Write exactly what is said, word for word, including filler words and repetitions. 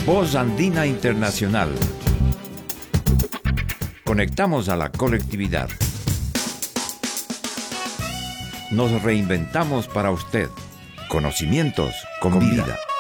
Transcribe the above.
Voz Andina Internacional. Conectamos a la colectividad. Nos reinventamos para usted. Conocimientos con vida.